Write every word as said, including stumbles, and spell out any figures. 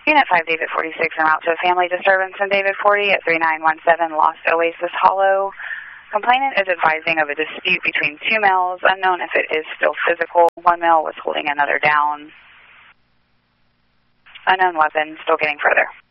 Unit five, David forty-six, en route to a family disturbance in David forty at three nine one seven Lost Oasis Hollow. Complainant is advising of a dispute between two males, unknown if it is still physical. One male was holding another down. Unknown weapon, still getting further.